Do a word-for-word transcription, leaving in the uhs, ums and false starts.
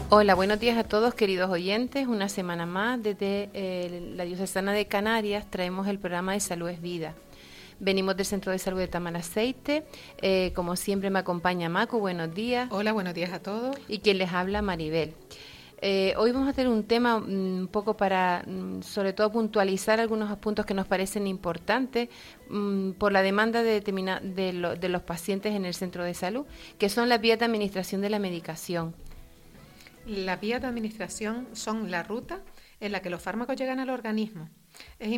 Hola, buenos días a todos, queridos oyentes. Una semana más desde eh, la Diocesana de Canarias traemos el programa de Salud es Vida. Venimos del Centro de Salud de Tamaraceite. Eh, como siempre me acompaña Macu, buenos días. Hola, buenos días a todos. Y quien les habla, Maribel. Eh, hoy vamos a tener un tema un poco para, mm, sobre todo, puntualizar algunos puntos que nos parecen importantes mm, por la demanda de, determina- de, lo- de los pacientes en el centro de salud, que son las vías de administración de la medicación. Las vías de administración son la ruta en la que los fármacos llegan al organismo. Es